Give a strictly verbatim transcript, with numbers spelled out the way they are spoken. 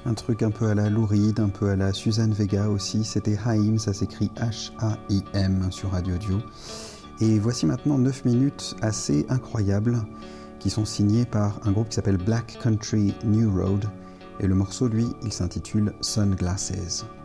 Un truc un peu à la Lou Reed, un peu à la Suzanne Vega aussi. C'était Haim, ça s'écrit H A I M sur Radio Dio. Et voici maintenant neuf minutes assez incroyables qui sont signées par un groupe qui s'appelle Black Country New Road. Et le morceau, lui, il s'intitule Sunglasses.